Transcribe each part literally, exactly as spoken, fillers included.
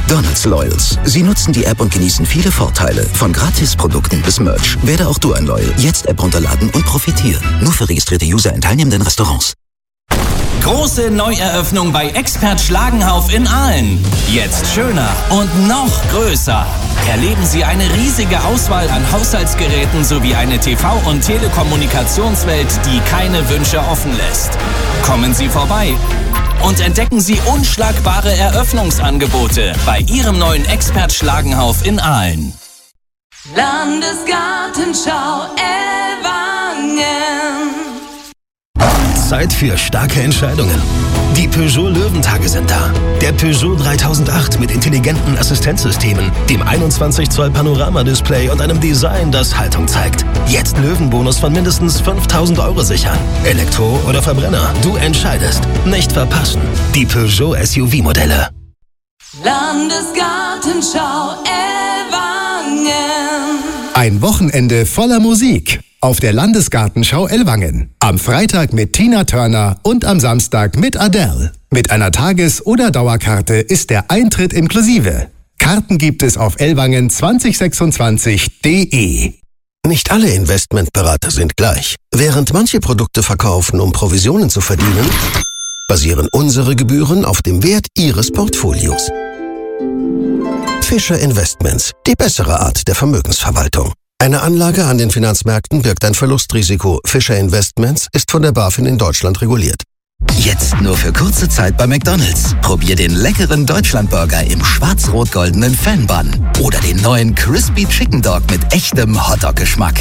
McDonald's Loyals. Sie nutzen die App und genießen viele Vorteile. Von Gratisprodukten bis Merch. Werde auch du ein Loyal. Jetzt App runterladen und profitieren. Nur für registrierte User in teilnehmenden Restaurants. Große Neueröffnung bei Expert Schlagenhauf in Aalen. Jetzt schöner und noch größer. Erleben Sie eine riesige Auswahl an Haushaltsgeräten sowie eine T V- und Telekommunikationswelt, die keine Wünsche offen lässt. Kommen Sie vorbei und entdecken Sie unschlagbare Eröffnungsangebote bei Ihrem neuen Expert Schlagenhauf in Aalen. Landesgartenschau Ellwangen. Zeit für starke Entscheidungen. Die Peugeot Löwentage sind da. Der Peugeot dreitausendacht mit intelligenten Assistenzsystemen, dem einundzwanzig Zoll Panoramadisplay und einem Design, das Haltung zeigt. Jetzt Löwenbonus von mindestens fünftausend Euro sichern. Elektro oder Verbrenner, du entscheidest. Nicht verpassen. Die Peugeot S U V-Modelle. Landesgartenschau Ellwangen. Ein Wochenende voller Musik auf der Landesgartenschau Ellwangen. Am Freitag mit Tina Turner und am Samstag mit Adele. Mit einer Tages- oder Dauerkarte ist der Eintritt inklusive. Karten gibt es auf ellwangen zwanzig sechsundzwanzig punkt de. Nicht alle Investmentberater sind gleich. Während manche Produkte verkaufen, um Provisionen zu verdienen, basieren unsere Gebühren auf dem Wert Ihres Portfolios. Fischer Investments, die bessere Art der Vermögensverwaltung. Eine Anlage an den Finanzmärkten birgt ein Verlustrisiko. Fischer Investments ist von der BaFin in Deutschland reguliert. Jetzt nur für kurze Zeit bei McDonald's. Probier den leckeren Deutschlandburger im schwarz-rot-goldenen Fan-Bun. Oder den neuen Crispy Chicken Dog mit echtem Hotdog-Geschmack.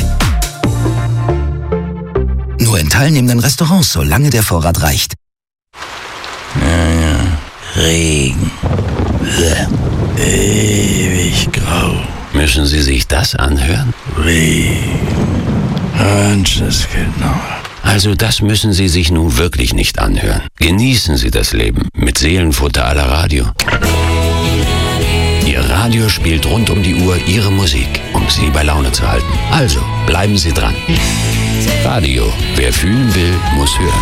Nur in teilnehmenden Restaurants, solange der Vorrat reicht. Ja, ja. Regen. Ewig grau. Müssen Sie sich das anhören? Regen. Genau. Also das müssen Sie sich nun wirklich nicht anhören. Genießen Sie das Leben mit Seelenfutter à la Radio. Ihr Radio spielt rund um die Uhr Ihre Musik, um Sie bei Laune zu halten. Also, bleiben Sie dran. Radio, wer fühlen will, muss hören.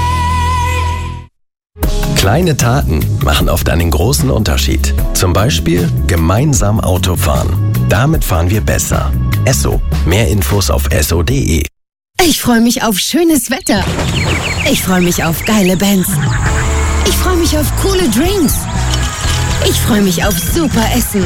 Kleine Taten machen oft einen großen Unterschied. Zum Beispiel gemeinsam Auto fahren. Damit fahren wir besser. Esso. Mehr Infos auf esso punkt de. Ich freue mich auf schönes Wetter. Ich freue mich auf geile Bands. Ich freue mich auf coole Drinks. Ich freue mich auf super Essen.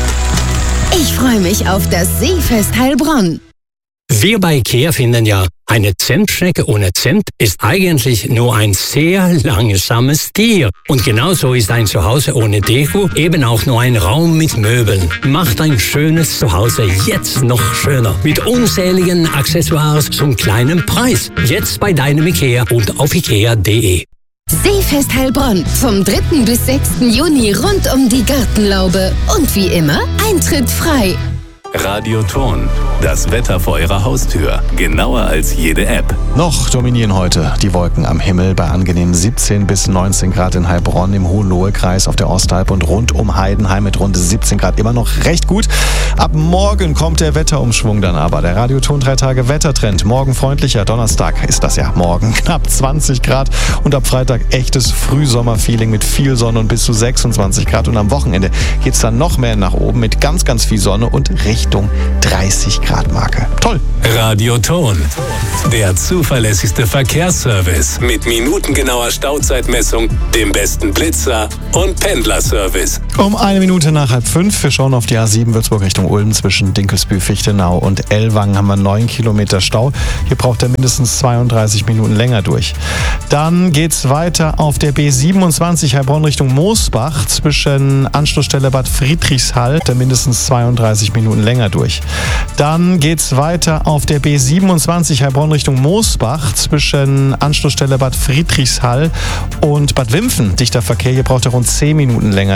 Ich freue mich auf das Seefest Heilbronn. Wir bei IKEA finden ja, eine Zentschnecke ohne Zent ist eigentlich nur ein sehr langsames Tier. Und genauso ist ein Zuhause ohne Deko eben auch nur ein Raum mit Möbeln. Macht ein schönes Zuhause jetzt noch schöner. Mit unzähligen Accessoires zum kleinen Preis. Jetzt bei deinem IKEA und auf ikea punkt de. Seefest Heilbronn. Vom dritten bis sechsten Juni rund um die Gartenlaube. Und wie immer, Eintritt frei. Radioton. Das Wetter vor Ihrer Haustür. Genauer als jede App. Noch dominieren heute die Wolken am Himmel bei angenehmen siebzehn bis neunzehn Grad in Heilbronn, im Hohenlohe-Kreis auf der Ostalb und rund um Heidenheim mit rund siebzehn Grad immer noch recht gut. Ab morgen kommt der Wetterumschwung dann aber. Der Radioton drei Tage Wettertrend. Morgen freundlicher, Donnerstag ist das ja. Morgen knapp zwanzig Grad und ab Freitag echtes Frühsommerfeeling mit viel Sonne und bis zu sechsundzwanzig Grad. Und am Wochenende geht es dann noch mehr nach oben mit ganz, ganz viel Sonne und Richtung dreißig Grad Marke. Toll! Radioton. Der zuverlässigste Verkehrsservice mit minutengenauer Stauzeitmessung, dem besten Blitzer und Pendlerservice. Um eine Minute nach halb fünf. Wir schauen auf die A sieben Würzburg Richtung Ulm. Zwischen Dinkelsbühl, Fichtenau und Ellwangen haben wir neun Kilometer Stau. Hier braucht er mindestens zweiunddreißig Minuten länger durch. Dann geht's weiter auf der B siebenundzwanzig Heilbronn Richtung Moosbach. Zwischen Anschlussstelle Bad Friedrichshall der mindestens zweiunddreißig Minuten länger durch. Dann geht's weiter auf der B siebenundzwanzig Heilbronn Richtung Moosbach. Zwischen Anschlussstelle Bad Friedrichshall und Bad Wimpfen. Dichter Verkehr. Hier braucht er rund zehn Minuten länger.